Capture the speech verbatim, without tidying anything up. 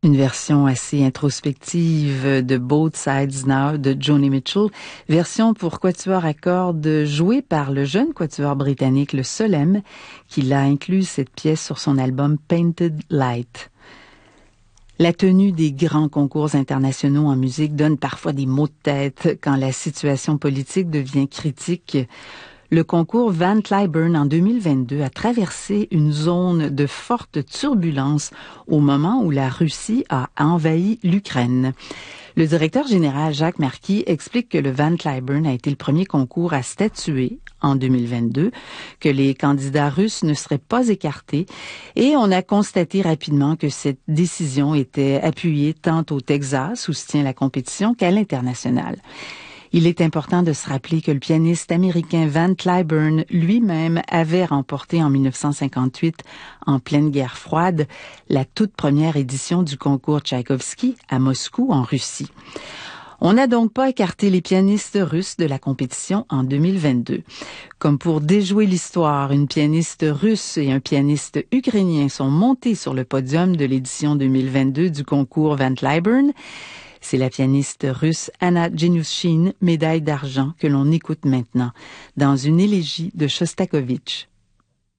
Une version assez introspective de Both Sides Now de Joni Mitchell, version pour quatuor à cordes jouée par le jeune quatuor britannique le Solem, qui l'a inclus cette pièce sur son album Painted Light. La tenue des grands concours internationaux en musique donne parfois des maux de tête quand la situation politique devient critique. Le concours Van Cliburn en deux mille vingt-deux a traversé une zone de forte turbulence au moment où la Russie a envahi l'Ukraine. Le directeur général Jacques Marquis explique que le Van Cliburn a été le premier concours à statuer en deux mille vingt-deux, que les candidats russes ne seraient pas écartés et on a constaté rapidement que cette décision était appuyée tant au Texas où se tient la compétition qu'à l'international. Il est important de se rappeler que le pianiste américain Van Cliburn lui-même avait remporté en mille neuf cent cinquante-huit, en pleine guerre froide, la toute première édition du concours Tchaïkovski à Moscou, en Russie. On n'a donc pas écarté les pianistes russes de la compétition en deux mille vingt-deux. Comme pour déjouer l'histoire, une pianiste russe et un pianiste ukrainien sont montés sur le podium de l'édition deux mille vingt-deux du concours Van Cliburn. C'est la pianiste russe Anna Genushine, médaille d'argent, que l'on écoute maintenant, dans une élégie de Shostakovich.